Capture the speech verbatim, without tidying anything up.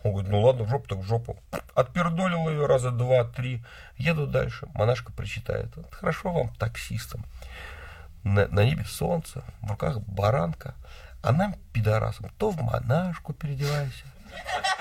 Он говорит, ну ладно, в жопу так в жопу. Отпердолил ее раза два-три. Еду дальше. Монашка прочитает. Хорошо вам, таксистам. На, на небе солнце, в руках баранка. А нам, пидорасам, то в монашку переодевайся,